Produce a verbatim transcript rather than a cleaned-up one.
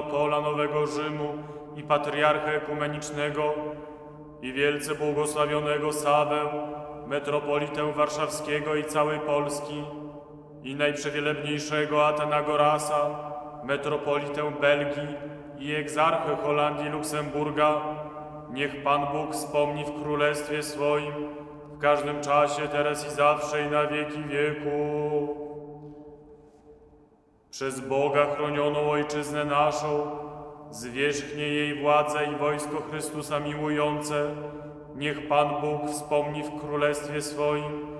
metropola Nowego Rzymu i patriarchę ekumenicznego i wielce błogosławionego Sawę, metropolitę warszawskiego i całej Polski i najprzewielebniejszego Atenagorasa, metropolitę Belgii i egzarchę Holandii i Luksemburga, niech Pan Bóg wspomni w królestwie swoim, w każdym czasie, teraz i zawsze i na wieki wieków. Przez Boga chronioną Ojczyznę naszą, zwierzchnie jej władze i wojsko Chrystusa miłujące, niech Pan Bóg wspomni w królestwie swoim,